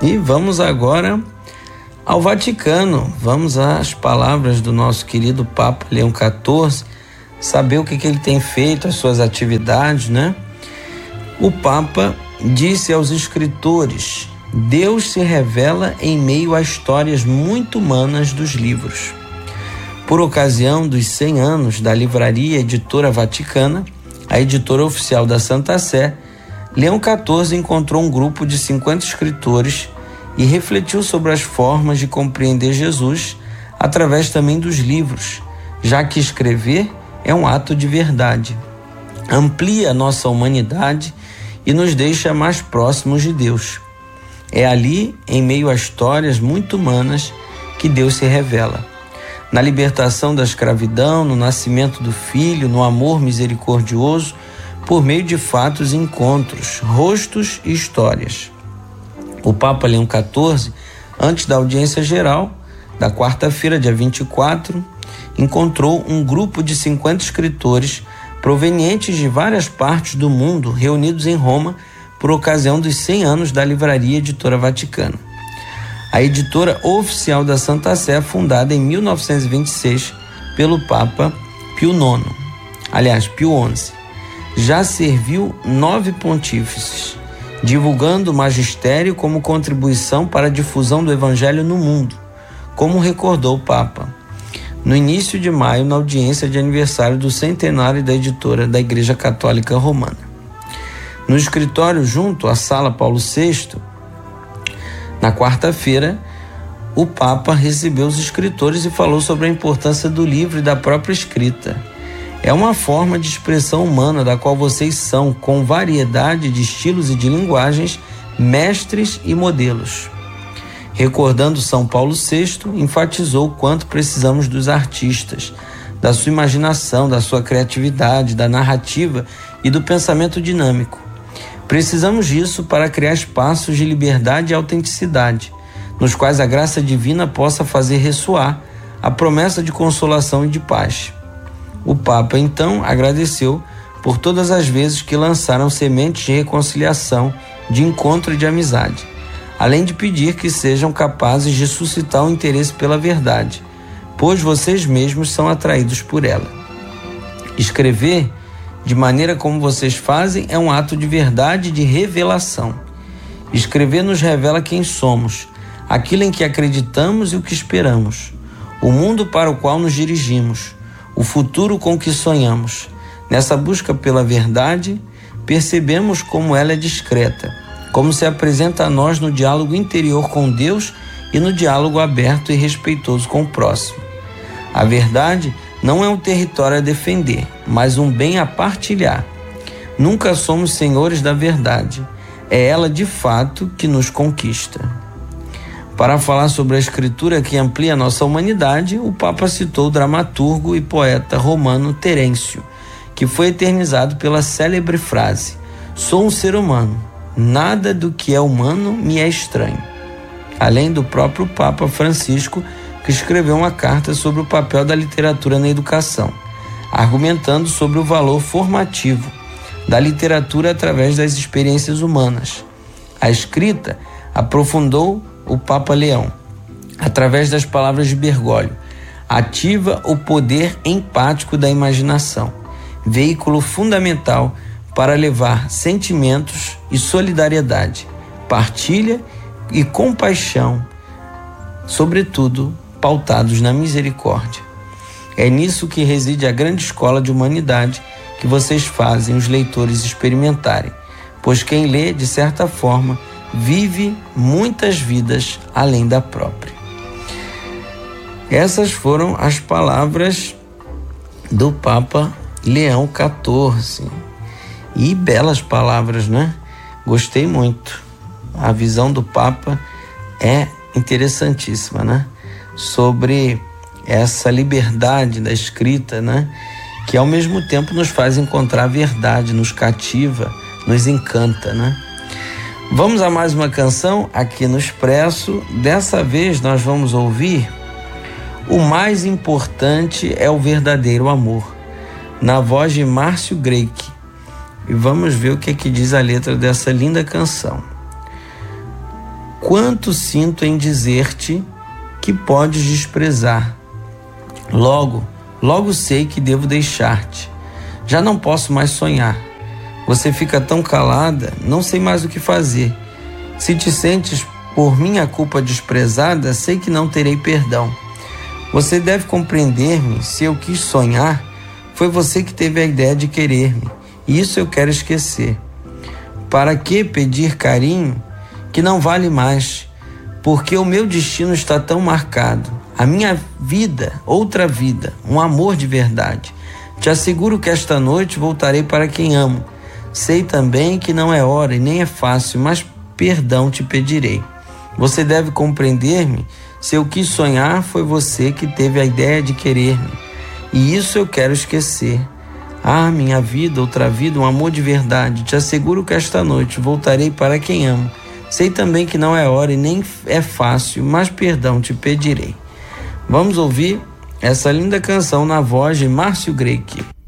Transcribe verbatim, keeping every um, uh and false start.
E vamos agora ao Vaticano. Vamos às palavras do nosso querido Papa Leão quatorze, saber o que, que ele tem feito, as suas atividades, né? O Papa disse aos escritores: Deus se revela em meio a histórias muito humanas dos livros. Por ocasião dos cem anos da Livraria Editora Vaticana, a editora oficial da Santa Sé, Leão quatorze encontrou um grupo de cinquenta escritores e refletiu sobre as formas de compreender Jesus através também dos livros, já que escrever é um ato de verdade. Amplia a nossa humanidade e nos deixa mais próximos de Deus. É ali, em meio a histórias muito humanas, que Deus se revela. Na libertação da escravidão, no nascimento do Filho, no amor misericordioso, por meio de fatos e encontros, rostos e histórias. O Papa Leão quatorze, antes da audiência geral, da quarta-feira, dia vinte e quatro, encontrou um grupo de cinquenta escritores provenientes de várias partes do mundo, reunidos em Roma por ocasião dos cem anos da Livraria Editora Vaticana. A editora oficial da Santa Sé, fundada em mil novecentos e vinte e seis pelo Papa Pio nono, aliás, Pio onze, já serviu nove pontífices, divulgando o magistério como contribuição para a difusão do Evangelho no mundo, como recordou o Papa no início de maio, na audiência de aniversário do centenário da editora da Igreja Católica Romana. No escritório junto à Sala Paulo sexto, na quarta-feira, o Papa recebeu os escritores e falou sobre a importância do livro e da própria escrita. É uma forma de expressão humana da qual vocês são, com variedade de estilos e de linguagens, mestres e modelos. Recordando São Paulo sexto, enfatizou o quanto precisamos dos artistas, da sua imaginação, da sua criatividade, da narrativa e do pensamento dinâmico. Precisamos disso para criar espaços de liberdade e autenticidade, nos quais a graça divina possa fazer ressoar a promessa de consolação e de paz. O Papa, então, agradeceu por todas as vezes que lançaram sementes de reconciliação, de encontro e de amizade, além de pedir que sejam capazes de suscitar o interesse pela verdade, pois vocês mesmos são atraídos por ela. Escrever, de maneira como vocês fazem, é um ato de verdade e de revelação. Escrever nos revela quem somos, aquilo em que acreditamos e o que esperamos, o mundo para o qual nos dirigimos, o futuro com que sonhamos. Nessa busca pela verdade, percebemos como ela é discreta, como se apresenta a nós no diálogo interior com Deus e no diálogo aberto e respeitoso com o próximo. A verdade não é um território a defender, mas um bem a partilhar. Nunca somos senhores da verdade. É ela, de fato, que nos conquista. Para falar sobre a escritura que amplia a nossa humanidade, o Papa citou o dramaturgo e poeta romano Terêncio, que foi eternizado pela célebre frase: "Sou um ser humano. Nada do que é humano me é estranho." Além do próprio Papa Francisco, que escreveu uma carta sobre o papel da literatura na educação, argumentando sobre o valor formativo da literatura através das experiências humanas. A escrita, aprofundou o Papa Leão, através das palavras de Bergoglio, ativa o poder empático da imaginação, veículo fundamental para levar sentimentos e solidariedade, partilha e compaixão, sobretudo pautados na misericórdia. É nisso que reside a grande escola de humanidade que vocês fazem os leitores experimentarem, pois quem lê, de certa forma, vive muitas vidas além da própria. Essas foram as palavras do Papa Leão quatorze. E belas palavras, né? Gostei muito. A visão do Papa é interessantíssima, né? Sobre essa liberdade da escrita, né? Que ao mesmo tempo nos faz encontrar a verdade, nos cativa, nos encanta, né? Vamos a mais uma canção aqui no Expresso. Dessa vez nós vamos ouvir "O Mais Importante é o Verdadeiro Amor", na voz de Márcio Greik. E vamos ver o que é que diz a letra dessa linda canção. quanto sinto em dizer-te que podes desprezar. Logo, logo sei que devo deixar-te. Já não posso mais sonhar. Você fica tão calada, não sei mais o que fazer. Se te sentes por minha culpa desprezada, sei que não terei perdão. Você deve compreender-me. Se eu quis sonhar, foi você que teve a ideia de querer-me, e isso eu quero esquecer. Para que pedir carinho que não vale mais? Porque o meu destino está tão marcado. A minha vida, outra vida, um amor de verdade. Te asseguro que esta noite voltarei para quem amo. Sei também que não é hora e nem é fácil, mas perdão te pedirei. Você deve compreender-me. Se eu quis sonhar, foi você que teve a ideia de querer-me, e isso eu quero esquecer. Ah, minha vida, outra vida, um amor de verdade. Te asseguro que esta noite voltarei para quem amo. Sei também que não é hora e nem é fácil, mas perdão te pedirei. Vamos ouvir essa linda canção na voz de Márcio Greque.